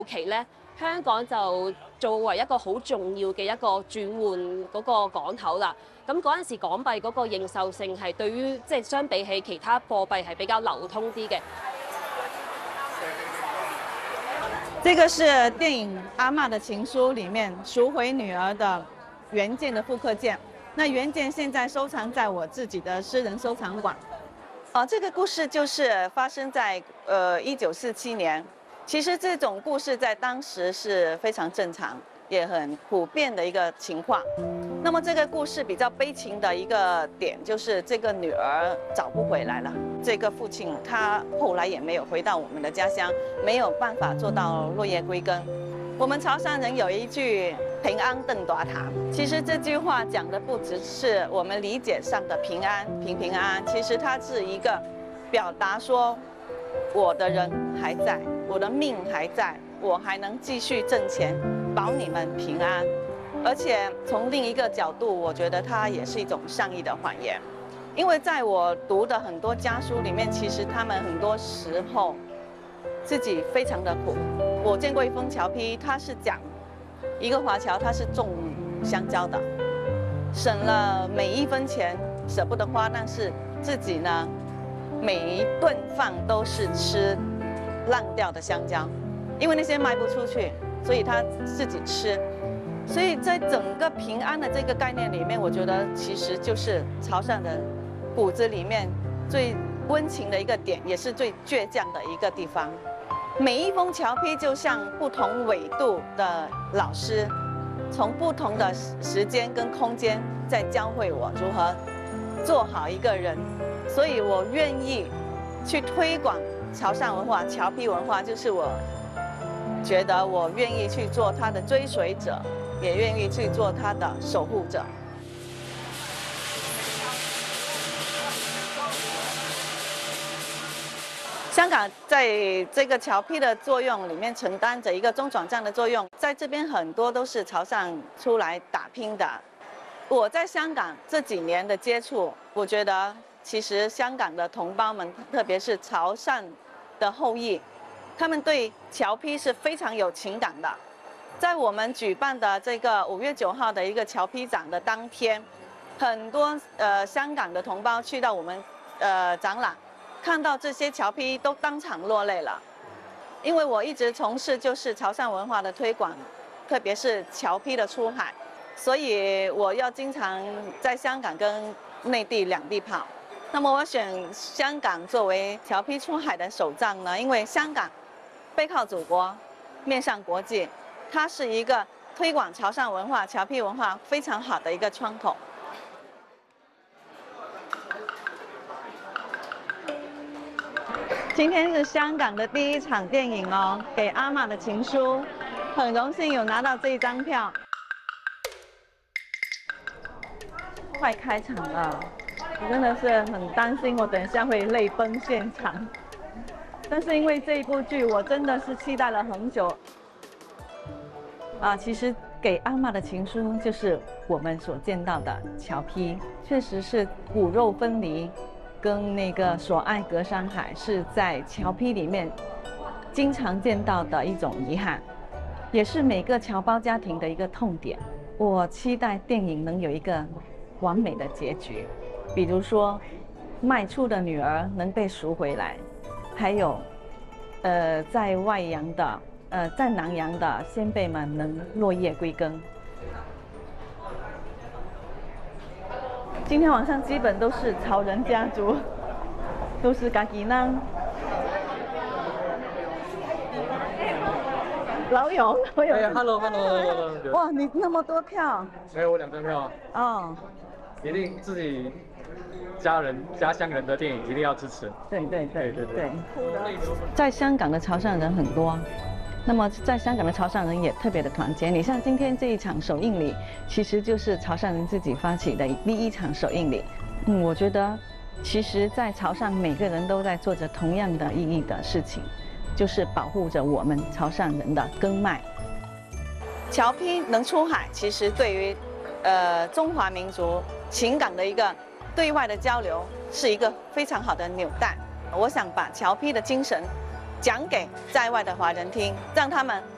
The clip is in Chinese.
期咧，香港就作為一個好重要嘅一個轉換嗰個港口啦。咁嗰陣時港幣嗰個認受性係對於即係相比起其他貨幣係比較流通啲嘅。 这个是电影《阿嬷的情书》里面赎回女儿的原件的复刻件。那原件现在收藏在我自己的私人收藏馆。这个故事就是发生在1947年。其实这种故事在当时是非常正常，也很普遍的一个情况。那么这个故事比较悲情的一个点就是这个女儿找不回来了，这个父亲他后来也没有回到我们的家乡，没有办法做到落叶归根。我们潮汕人有一句"平安邓大堂"，其实这句话讲的不只是我们理解上的平安、平安，其实它是一个表达说我的人还在，我的命还在，我还能继续挣钱，保你们平安。而且从另一个角度，我觉得它也是一种善意的谎言，因为在我读的很多家书里面，其实他们很多时候自己非常的苦。我见过一封侨批，他是讲一个华侨，他是种香蕉的，省了每一分钱舍不得花，但是自己呢，每一顿饭都是吃烂掉的香蕉，因为那些卖不出去，所以他自己吃。所以在整个平安的这个概念里面，我觉得其实就是潮汕人骨子里面最温情的一个点，也是最倔强的一个地方。每一封侨批就像不同纬度的老师，从不同的时间跟空间在教会我如何做好一个人。所以我愿意去推广潮汕文化、侨批文化，就是我觉得我愿意去做它的追随者，也愿意去做它的守护者。香港在这个侨批的作用里面承担着一个中转站的作用，在这边很多都是潮汕出来打拼的。我在香港这几年的接触，我觉得其实香港的同胞们，特别是潮汕的后裔，他们对侨批是非常有情感的。在我们举办的这个5月9号的一个侨批展的当天，很多香港的同胞去到我们展览，看到这些侨批都当场落泪了。因为我一直从事就是潮汕文化的推广，特别是侨批的出海，所以我要经常在香港跟内地两地跑。那么我选香港作为侨批出海的首站呢，因为香港背靠祖国，面向国际，它是一个推广潮汕文化、侨批文化非常好的一个窗口。今天是香港的第一场电影哦，给阿嬷的情书，很荣幸有拿到这一张票。快开场了，我真的是很担心，我等一下会泪奔现场。但是因为这一部剧，我真的是期待了很久。其实给阿嬷的情书就是我们所见到的侨批，确实是骨肉分离。跟那个所爱隔山海是在侨批里面经常见到的一种遗憾，也是每个侨胞家庭的一个痛点。我期待电影能有一个完美的结局，比如说卖出的女儿能被赎回来，还有在外洋的在南洋的先辈们能落叶归根。今天晚上基本都是潮人家族，都是家己人。老友， 哎 ，hello， 哇，你那么多票？ 没有，我2张票。 哦， 一定自己家乡人的电影一定要支持。 对。 对。 在香港的潮汕人很多。那么在香港的潮汕人也特别的团结。你像今天这一场首映礼，其实就是潮汕人自己发起的第一场首映礼。我觉得，其实，在潮汕每个人都在做着同样的意义的事情，就是保护着我们潮汕人的根脉。侨批能出海，其实对于中华民族情感的一个对外的交流，是一个非常好的纽带。我想把侨批的精神讲给在外的华人听，让他们